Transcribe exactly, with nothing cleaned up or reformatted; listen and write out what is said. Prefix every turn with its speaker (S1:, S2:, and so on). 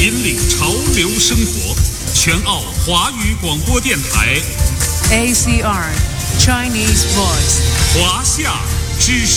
S1: 引领潮流生活。全澳华语广播电台
S2: A C R Chinese Voice
S1: 华夏之声。